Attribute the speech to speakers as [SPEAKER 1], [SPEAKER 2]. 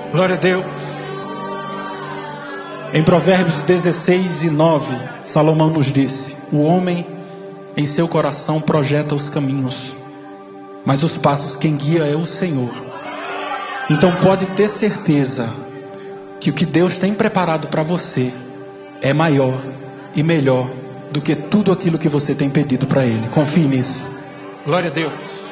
[SPEAKER 1] Glória a Deus. Em Provérbios 16:9, Salomão nos disse: o homem em seu coração projeta os caminhos, mas os passos quem guia é o Senhor. Então pode ter certeza que o que Deus tem preparado para você é maior e melhor do que tudo aquilo que você tem pedido para Ele. Confie nisso. Glória a Deus.